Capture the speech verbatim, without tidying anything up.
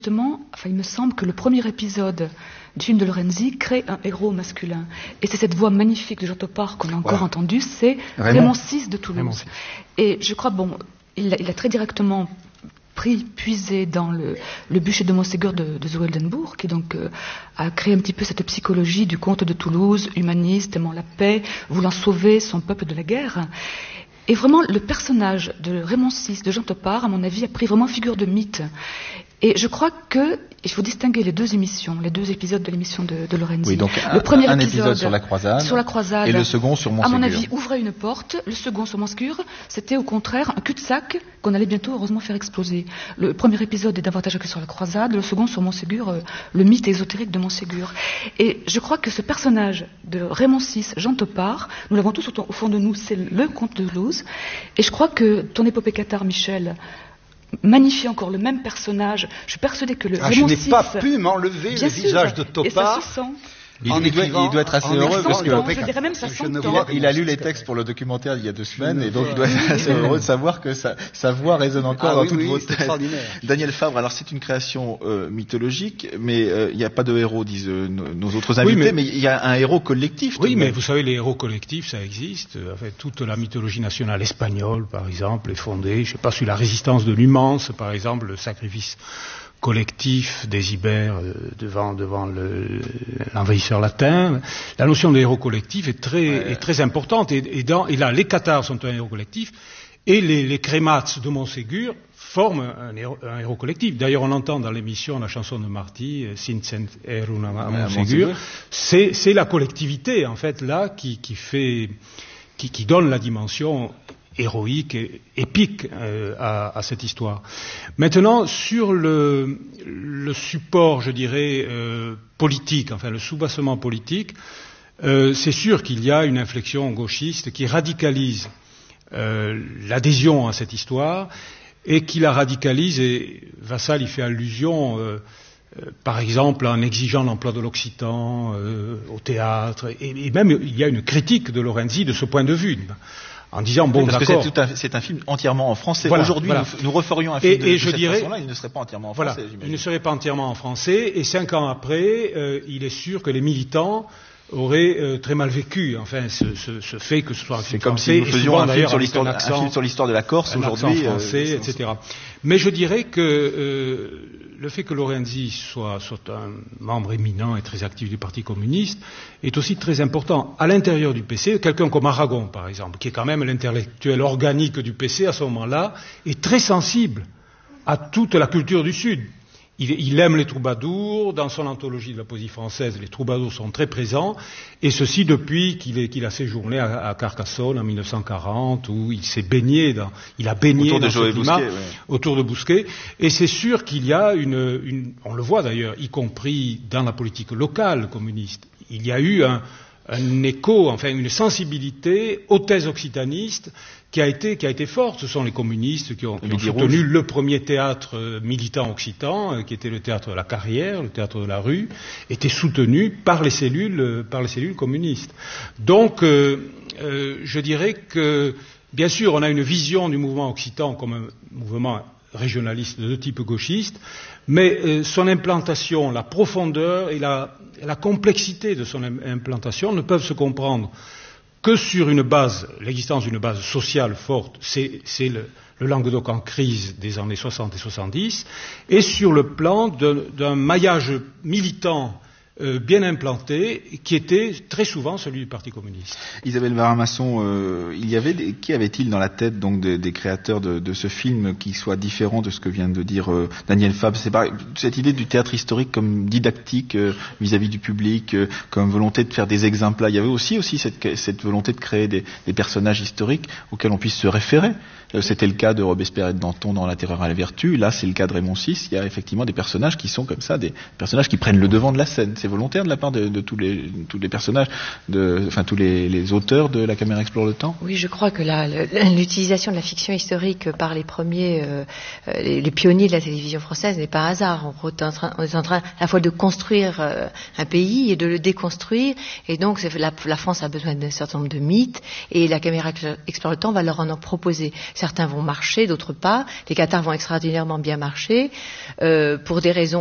Justement, enfin, il me semble que le premier épisode du film de Lorenzi crée un héros masculin. Et c'est cette voix magnifique de Jean Topard qu'on a encore voilà. entendue, c'est Raymond, Raymond six de Toulouse. Et je crois, bon, il a, il a très directement pris, puisé dans le, le bûcher de Montségur de, de Zoeldenbourg, qui donc euh, a créé un petit peu cette psychologie du comte de Toulouse, humaniste, aimant la paix, voulant sauver son peuple de la guerre. Et vraiment, le personnage de Raymond six de Jean Topard, à mon avis, a pris vraiment figure de mythe. Et je crois qu'il faut distinguer les deux émissions, les deux épisodes de l'émission de, de Lorenzi. Oui, donc un, le premier un épisode, épisode sur la croisade, sur la croisade, et le second sur Montségur. À mon avis, ouvrait une porte. Le second sur Montségur, c'était au contraire un cul-de-sac qu'on allait bientôt, heureusement, faire exploser. Le premier épisode est davantage axé sur la croisade, le second sur Montségur, euh, le mythe exotérique de Montségur. Et je crois que ce personnage de Raymond six, Jean Topard, nous l'avons tous au, au fond de nous, c'est le comte de Toulouse. Et je crois que ton épopée cathare, Michel, magnifie encore le même personnage. Je suis persuadée que le ah, Raymond je n'ai six, pas pu m'enlever le sûr, visage de Topard. Et ça se sent. Il, il, doit, il doit être assez heureux parce que je dirais même ça il, a, il a lu les textes pour le documentaire il y a deux semaines et donc il doit être assez heureux de savoir que sa, sa voix résonne encore ah, dans oui, toutes oui, vos têtes. Daniel Fabre, alors c'est une création euh, mythologique, mais euh, il n'y a pas de héros, disent euh, nos, nos autres invités, oui, mais, mais il y a un héros collectif. Oui, mais vous savez, les héros collectifs, ça existe. En fait, toute la mythologie nationale espagnole, par exemple, est fondée, je ne sais pas, sur la résistance de Numance, par exemple, le sacrifice collectif des Ibères euh, devant devant le, l'envahisseur latin. La notion de héros collectif est très ouais. est très importante et, et, dans, et là les Cathares sont un héros collectif et les, les Crémats de Montségur forment un héros, un héros collectif. D'ailleurs, on entend dans l'émission la chanson de Marty, Sincent Erun à Montségur. C'est c'est la collectivité en fait là qui qui fait qui, qui donne la dimension héroïque et épique euh, à, à cette histoire. Maintenant, sur le, le support, je dirais, euh, politique, enfin le soubassement politique, euh, c'est sûr qu'il y a une inflexion gauchiste qui radicalise euh, l'adhésion à cette histoire et qui la radicalise, et Vassal y fait allusion, euh, euh, par exemple, en exigeant l'emploi de l'occitan euh, au théâtre, et, et même il y a une critique de Lorenzi de ce point de vue. En disant, bon, parce d'accord. que c'est, tout un, c'est un film entièrement en français. Voilà, Aujourd'hui, voilà. Nous, nous referions un film et, de, et de je cette dirais, façon-là, il ne serait pas entièrement en voilà, français, j'imagine. Il ne serait pas entièrement en français, et cinq ans après, euh, il est sûr que les militants auraient euh, très mal vécu, enfin, ce, ce, ce fait que ce soit un film c'est comme français. Si nous faisions un film, sur l'histoire, un, accent, un film sur l'histoire de la Corse aujourd'hui. Français, euh, et cetera. Mais je dirais que euh, le fait que Lorenzi soit, soit un membre éminent et très actif du Parti communiste est aussi très important. À l'intérieur du P C, quelqu'un comme Aragon, par exemple, qui est quand même l'intellectuel organique du P C à ce moment-là, est très sensible à toute la culture du Sud. Il, il aime les troubadours. Dans son anthologie de la poésie française, les troubadours sont très présents, et ceci depuis qu'il, est, qu'il a séjourné à, à Carcassonne en mille neuf cent quarante, où il s'est baigné dans, il a baigné autour dans de ce climat, Bousquet, ouais. autour de Bousquet. Et c'est sûr qu'il y a une, une, on le voit d'ailleurs, y compris dans la politique locale communiste, il y a eu un, un écho, enfin une sensibilité aux thèses occitanistes qui a été qui a été forte. Ce sont les communistes qui ont, qui ont soutenu rouge. Le premier théâtre euh, militant occitan, euh, qui était le théâtre de la Carrière, le théâtre de la Rue, était soutenu par les cellules euh, par les cellules communistes. Donc, euh, euh, je dirais que bien sûr, on a une vision du mouvement occitan comme un mouvement régionaliste de type gauchiste, mais euh, son implantation, la profondeur et la, la complexité de son implantation ne peuvent se comprendre que sur une base, l'existence d'une base sociale forte, c'est, c'est le, le Languedoc en crise des années soixante et soixante-dix, et sur le plan de, d'un maillage militant euh, bien implanté, qui était très souvent celui du Parti communiste. Isabelle Varamasson, euh, il y avait des, qui avait-il dans la tête donc des, des créateurs de, de ce film qui soit différent de ce que vient de dire euh, Daniel Fabre? C'est pas cette idée du théâtre historique comme didactique euh, vis-à-vis du public, euh, comme volonté de faire des exemples. Il y avait aussi aussi cette, cette volonté de créer des, des personnages historiques auxquels on puisse se référer. C'était le cas de Robespierre et de Danton dans La Terreur à la Vertu. Là, c'est le cas de Raymond six. Il y a effectivement des personnages qui sont comme ça, des personnages qui prennent le devant de la scène. C'est volontaire de la part de, de tous les tous les personnages, de, enfin tous les, les auteurs de La Caméra explore le temps. Oui, je crois que la, l'utilisation de la fiction historique par les premiers, euh, les, les pionniers de la télévision française n'est pas un hasard. On est en train, on est en train à la fois de construire euh, un pays et de le déconstruire, et donc c'est, la, la France a besoin d'un certain nombre de mythes, et La Caméra explore le temps va leur en proposer. Certains vont marcher, d'autres pas. Les Cathares vont extraordinairement bien marcher, euh, pour des raisons